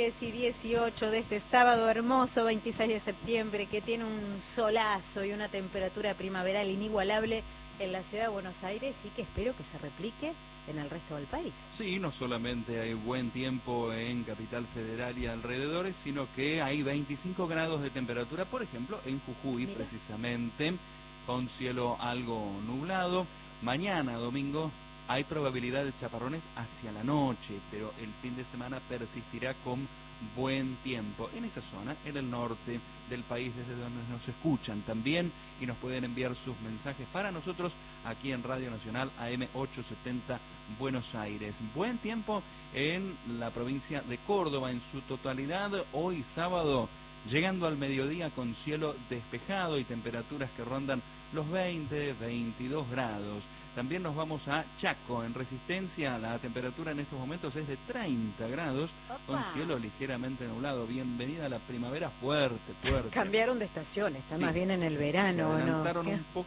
10 y 18 de este sábado hermoso, 26 de septiembre, que tiene un solazo y una temperatura primaveral inigualable en la ciudad de Buenos Aires y que espero que se replique en el resto del país. Sí, no solamente hay buen tiempo en Capital Federal y alrededores, sino que hay 25 grados de temperatura, por ejemplo, en Jujuy, Mira. precisamente, con cielo algo nublado. Mañana, domingo, hay probabilidad de chaparrones hacia la noche, pero el fin de semana persistirá con buen tiempo en esa zona, en el norte del país, desde donde nos escuchan también y nos pueden enviar sus mensajes para nosotros aquí en Radio Nacional AM 870 Buenos Aires. Buen tiempo en la provincia de Córdoba en su totalidad, hoy sábado, llegando al mediodía con cielo despejado y temperaturas que rondan los 20, 22 grados. También nos vamos a Chaco, en Resistencia, la temperatura en estos momentos es de 30 grados, con cielo ligeramente nublado. Bienvenida a la primavera fuerte. Cambiaron de estación, está Sí, más bien en el verano, se adelantaron ¿no? un